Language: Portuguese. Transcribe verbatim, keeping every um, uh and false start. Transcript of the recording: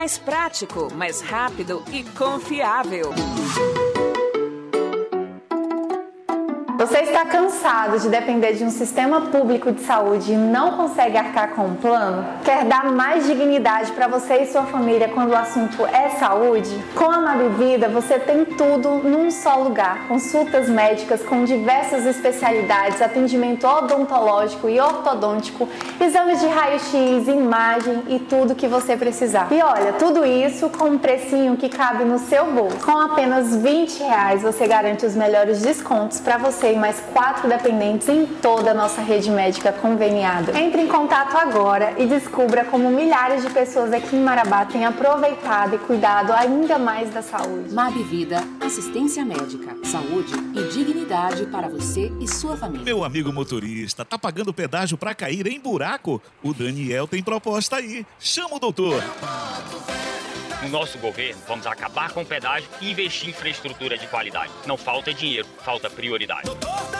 Mais prático, mais rápido e confiável. Você está cansado de depender de um sistema público de saúde e não consegue arcar com um plano? Quer dar mais dignidade para você e sua família quando o assunto é saúde? Com a Mabivida você tem tudo num só lugar. Consultas médicas com diversas especialidades, atendimento odontológico e ortodôntico, exames de raio-x, imagem e tudo que você precisar. E olha, tudo isso com um precinho que cabe no seu bolso. Com apenas vinte reais você garante os melhores descontos para você e mais quatro dependentes em toda a nossa rede médica conveniada. Entre em contato agora e descubra como milhares de pessoas aqui em Marabá têm aproveitado e cuidado ainda mais da saúde. Mabivida, assistência médica, saúde e dignidade para você e sua família. Meu amigo motorista, tá pagando pedágio pra cair em buraco? O Daniel tem proposta aí. Chama o doutor. No nosso governo, vamos acabar com o pedágio e investir em infraestrutura de qualidade. Não falta dinheiro, falta prioridade.